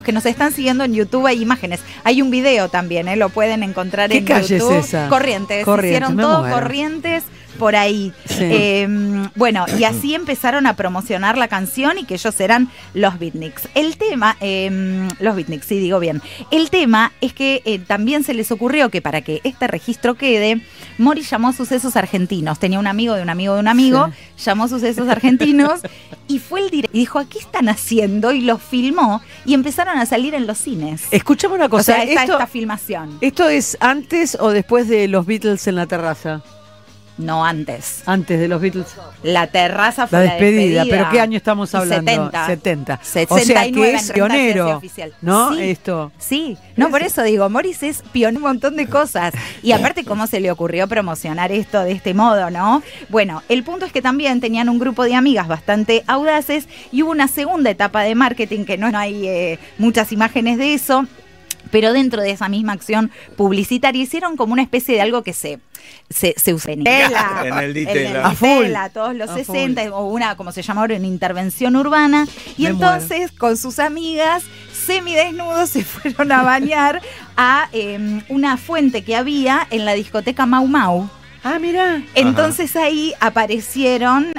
que nos están siguiendo en YouTube hay imágenes. Hay un video también, lo pueden encontrar en YouTube. ¿Qué calle es esa? Corrientes. Hicieron todo Corrientes por ahí. Sí. Bueno, y así empezaron a promocionar la canción y que ellos eran los Beatniks. El tema, los Beatniks, sí, digo bien. El tema es que también se les ocurrió que para que este registro quede, Mori llamó a Sucesos Argentinos. Tenía un amigo de un amigo de un amigo, sí. Llamó a Sucesos Argentinos y fue el director y dijo, ¿qué están haciendo? Y lo filmó y empezaron a salir en los cines. Escuchame una cosa. O sea, esta filmación. ¿Esto es antes o después de los Beatles en la terraza? No, antes. Antes de los Beatles. La terraza fue la despedida. ¿Pero qué año estamos hablando? 70. 70. O sea que es pionero, ¿no? Sí, esto. Sí, no, por eso digo, Morris es pionero en un montón de cosas. Y aparte, ¿cómo se le ocurrió promocionar esto de este modo, no? Bueno, el punto es que también tenían un grupo de amigas bastante audaces y hubo una segunda etapa de marketing, que no hay muchas imágenes de eso, pero dentro de esa misma acción publicitaria hicieron como una especie de algo que se usa en el Ditela. Todos los 60, o una, como se llama ahora, una intervención urbana. Y entonces, con sus amigas, semidesnudos, se fueron a bañar a una fuente que había en la discoteca Mau Mau. Ah, mira. Entonces ahí aparecieron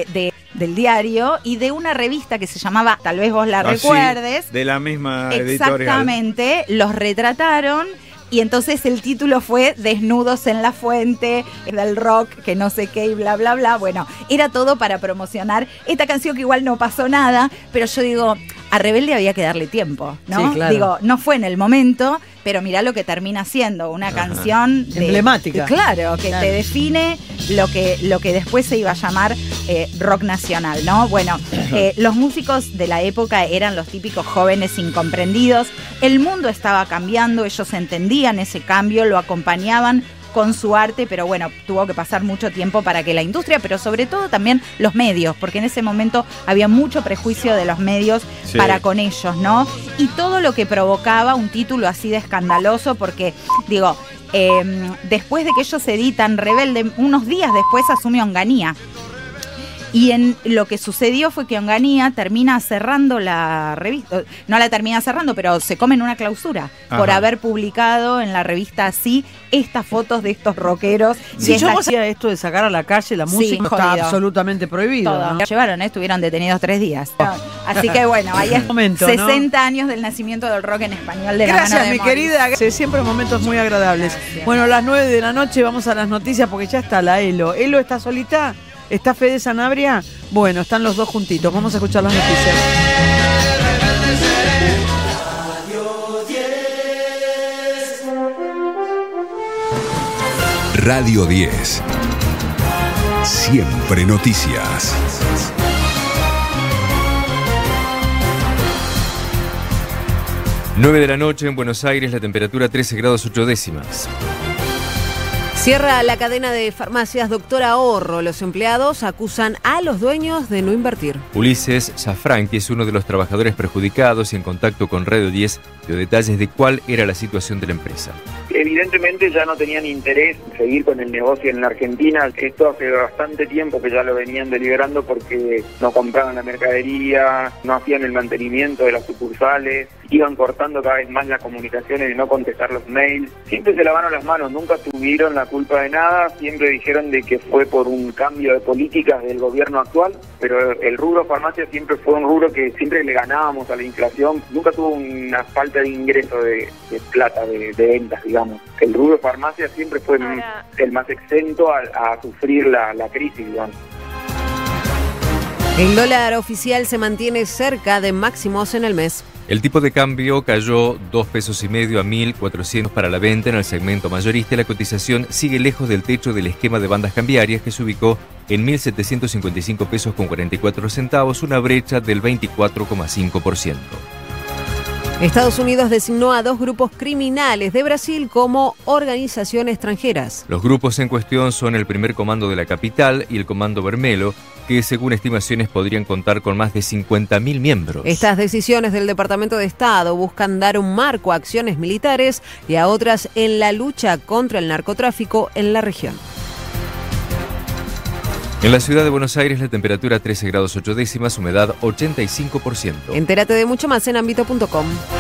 del diario y de una revista que se llamaba, tal vez vos la recuerdes. Sí, de la misma editorial. Exactamente, los retrataron. Y entonces el título fue Desnudos en la Fuente, del rock, que no sé qué y bla, bla, bla. Bueno, era todo para promocionar esta canción que igual no pasó nada, pero yo digo, a Rebelde había que darle tiempo, ¿no? Sí, claro. Digo, no fue en el momento, pero mirá lo que termina siendo una canción emblemática. Claro, que te define lo que después se iba a llamar rock nacional, ¿no? Bueno, los músicos de la época eran los típicos jóvenes incomprendidos. El mundo estaba cambiando, ellos entendían ese cambio, lo acompañaban con su arte, pero bueno, tuvo que pasar mucho tiempo para que la industria, pero sobre todo también los medios, porque en ese momento había mucho prejuicio de los medios para con ellos, ¿no? Y todo lo que provocaba un título así de escandaloso, porque, digo, después de que ellos editan Rebelde, unos días después asume Onganía. Y en lo que sucedió fue que Onganía termina cerrando la revista, no la termina cerrando, pero se comen una clausura por haber publicado en la revista así estas fotos de estos rockeros. Si yo hacía esto de sacar a la calle la música, está absolutamente prohibido. Todo. ¿No? Llevaron, estuvieron detenidos 3 días. Así que bueno, ahí es momento, 60 años del nacimiento del rock en español de la mano de Gracias, mi querida. Siempre momentos muy agradables. Gracias. Bueno, a las 9 de la noche vamos a las noticias porque ya está la Elo. ¿Elo está solita? ¿Está Fede Sanabria? Bueno, están los dos juntitos. Vamos a escuchar las noticias. Radio 10. Siempre noticias. Nueve de la noche en Buenos Aires, la temperatura 13 grados 8 décimas. Cierra la cadena de farmacias Doctor Ahorro. Los empleados acusan a los dueños de no invertir. Ulises Zafrán, que es uno de los trabajadores perjudicados y en contacto con Radio 10, dio detalles de cuál era la situación de la empresa. Evidentemente ya no tenían interés en seguir con el negocio en la Argentina. Esto hace bastante tiempo que ya lo venían deliberando porque no compraban la mercadería, no hacían el mantenimiento de las sucursales, iban cortando cada vez más las comunicaciones de no contestar los mails. Siempre se lavaron las manos, nunca tuvieron la culpa de nada, siempre dijeron de que fue por un cambio de políticas del gobierno actual, pero el rubro farmacia siempre fue un rubro que siempre le ganábamos a la inflación, nunca tuvo una falta de ingreso de plata, de ventas, digamos. El rubro farmacia siempre fue el más exento a sufrir la crisis, digamos. El dólar oficial se mantiene cerca de máximos en el mes. El tipo de cambio cayó 2,5 pesos a 1.400 para la venta en el segmento mayorista y la cotización sigue lejos del techo del esquema de bandas cambiarias que se ubicó en 1.755 pesos con 44 centavos, una brecha del 24,5%. Estados Unidos designó a 2 grupos criminales de Brasil como organizaciones extranjeras. Los grupos en cuestión son el Primer Comando de la Capital y el Comando Vermelho, que según estimaciones podrían contar con más de 50.000 miembros. Estas decisiones del Departamento de Estado buscan dar un marco a acciones militares y a otras en la lucha contra el narcotráfico en la región. En la ciudad de Buenos Aires la temperatura 13 grados 8 décimas, humedad 85%. Entérate de mucho más en ambito.com.